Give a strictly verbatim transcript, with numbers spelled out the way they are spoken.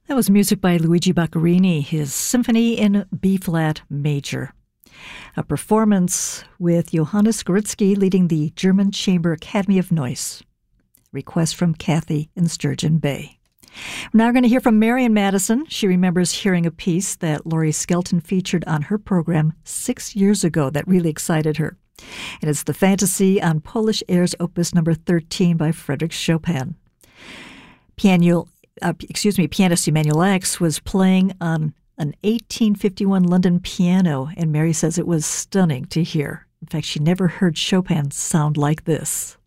That was music by Luigi Boccherini, his Symphony in B-flat major. A performance with Johannes Goritsky leading the German Chamber Academy of Noise. Request from Kathy in Sturgeon Bay. We're now going to hear from Marian Madison. She remembers hearing a piece that Laurie Skelton featured on her program six years ago that really excited her. And it's the Fantasy on Polish Airs Opus number thirteen by Frédéric Chopin. Piano, uh, excuse me, pianist Emanuel X was playing on an eighteen fifty-one London piano, and Mary says it was stunning to hear. In fact, she never heard Chopin sound like this.